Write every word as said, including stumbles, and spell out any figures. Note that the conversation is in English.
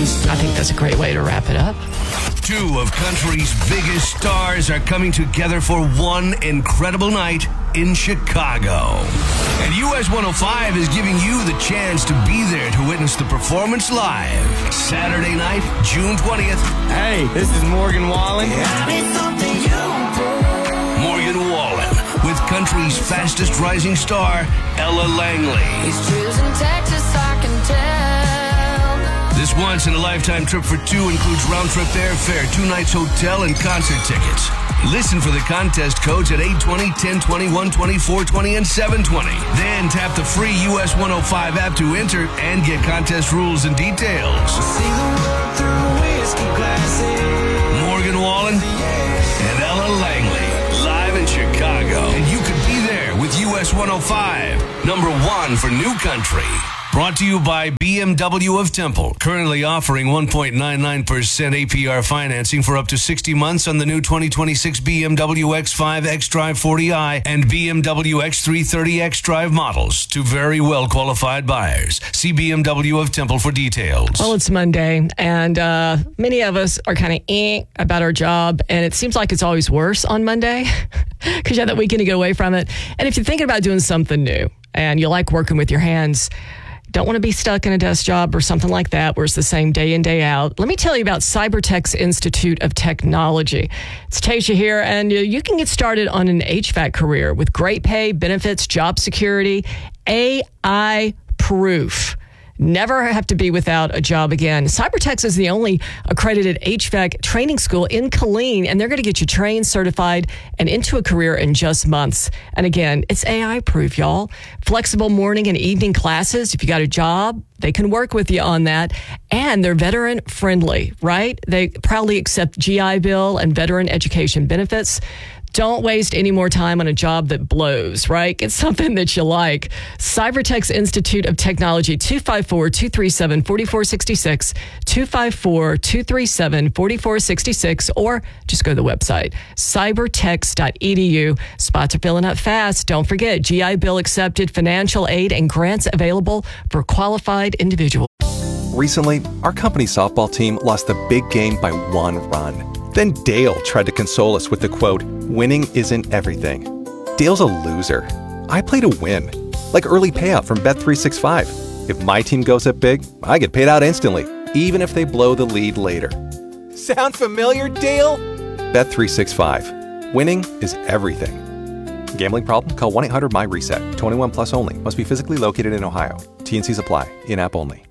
I think that's a great way to wrap it up. Two of country's biggest stars are coming together for one incredible night in Chicago. And U S one oh five is giving you the chance to be there to witness the performance live. Saturday night, June twentieth. Hey, this is Morgan Wallen. Morgan Wallen with country's fastest rising star, Ella Langley. He's choosing Texas, I can tell. This once-in-a-lifetime trip for two includes round-trip airfare, two nights hotel, and concert tickets. Listen for the contest codes at eight twenty, ten twenty, one twenty, four twenty, and seven twenty. Then tap the free U S one oh five app to enter and get contest rules and details. Morgan Wallen and Ella Langley, live in Chicago. And you could be there with U S one oh five, number one for new country. Brought to you by B M W of Temple, currently offering one point nine nine percent A P R financing for up to sixty months on the new twenty twenty-six B M W X five xDrive forty i and B M W X three thirty xDrive models to very well-qualified buyers. See B M W of Temple for details. Well, it's Monday, and uh, many of us are kind of eh about our job, and it seems like it's always worse on Monday because you have that weekend to get away from it. And if you're thinking about doing something new and you like working with your hands, don't want to be stuck in a desk job or something like that where it's the same day in, day out. Let me tell you about Cybertech's Institute of Technology. It's Tasha here, and you can get started on an H V A C career with great pay, benefits, job security, A I proof. Never have to be without a job again. Cybertech is the only accredited H V A C training school in Killeen, and they're going to get you trained, certified, and into a career in just months. And again, it's A I proof, y'all. Flexible morning and evening classes. If you got a job, they can work with you on that. And they're veteran friendly, right? They proudly accept G I Bill and veteran education benefits. Don't waste any more time on a job that blows, right? Get something that you like. Cybertech's Institute of Technology, two five four, two three seven, four four six six, two five four, two three seven, four four six six, or just go to the website, cybertex dot e d u. Spots are filling up fast. Don't forget, G I Bill accepted, financial aid and grants available for qualified individuals. Recently, our company softball team lost the big game by one run. Then Dale tried to console us with the quote, "Winning isn't everything." Dale's a loser. I play to win, like early payout from Bet three sixty-five. If my team goes up big, I get paid out instantly, even if they blow the lead later. Sound familiar, Dale? Bet three sixty-five. Winning is everything. Gambling problem? Call one eight hundred M Y RESET. twenty-one plus only. Must be physically located in Ohio. T and C's apply. In-app only.